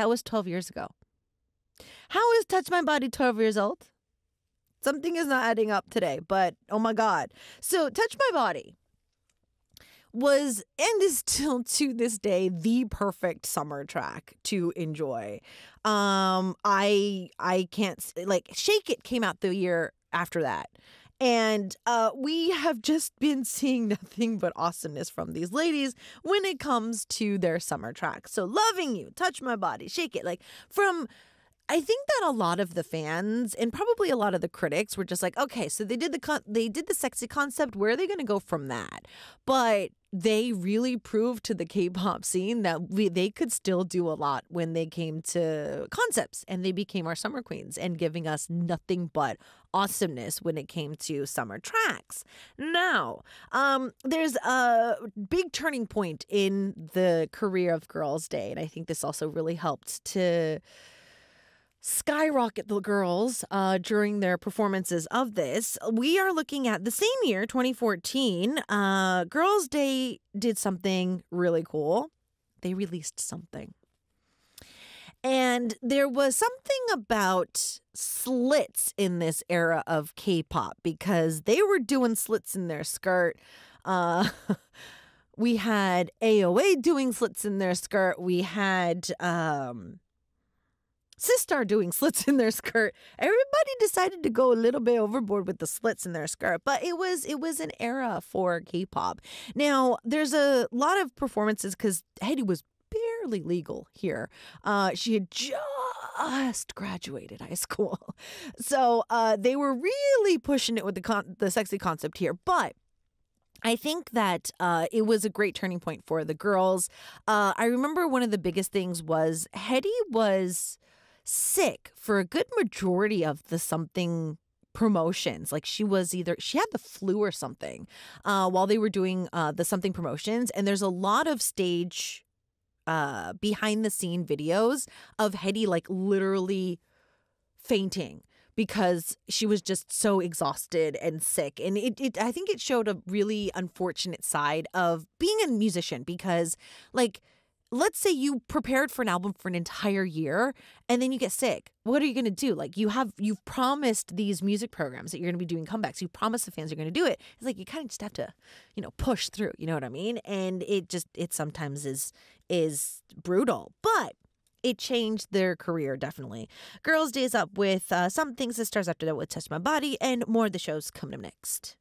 That was 12 years ago. How is Touch My Body 12 years old? Something is not adding up today, but oh my God. So Touch My Body was and is still to this day the perfect summer track to enjoy. I can't like Shake It came out the year after that. And we have just been seeing nothing but awesomeness from these ladies when it comes to their summer tracks. So Loving You, Touch My Body, Shake It, like from I think that a lot of the fans and probably a lot of the critics were just like, okay, so they did the sexy concept. Where are they going to go from that? But they really proved to the K-pop scene that they could still do a lot when they came to concepts, and they became our summer queens and giving us nothing but awesomeness when it came to summer tracks. Now, there's a big turning point in the career of Girls' Day, and I think this also really helped to skyrocket the girls during their performances of this. We are looking at the same year, 2014. Girls' Day did something really cool. They released something. And there was something about slits in this era of K-pop because they were doing slits in their skirt. We had AOA doing slits in their skirt. We had Sistar doing slits in their skirt. Everybody decided to go a little bit overboard with the slits in their skirt, but it was an era for K-pop. Now, there's a lot of performances because Hedy was barely legal here. She had just graduated high school. So they were really pushing it with the sexy concept here, but I think that it was a great turning point for the girls. I remember one of the biggest things was Hedy was sick for a good majority of the something promotions. Like she had the flu or something while they were doing the something promotions. And there's a lot of stage behind the scene videos of Hedy like literally fainting because she was just so exhausted and sick. And I think it showed a really unfortunate side of being a musician because like, let's say you prepared for an album for an entire year and then you get sick. What are you going to do? Like you've promised these music programs that you're going to be doing comebacks. You promised the fans you're going to do it. It's like you kind of just have to, push through. You know what I mean? And it sometimes is brutal, but it changed their career definitely. Girls' Day is up with some things that starts after that with Touch My Body, and more of the shows coming up next.